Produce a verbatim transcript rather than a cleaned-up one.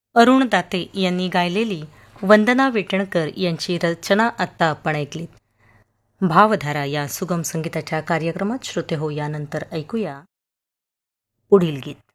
अरुण दाते यांनी गायलेली वंदना विटणकर यांची रचना आत्ता आपण ऐकलीत. भावधारा या सुगम संगीताच्या कार्यक्रमात श्रोते हो यानंतर ऐकूया पुढील गीत.